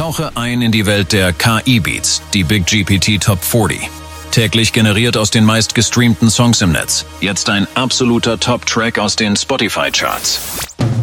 Tauche ein in die Welt der KI-Beats, die Big GPT Top 40. Täglich generiert aus den meistgestreamten Songs im Netz. Jetzt ein absoluter Top-Track aus den Spotify-Charts.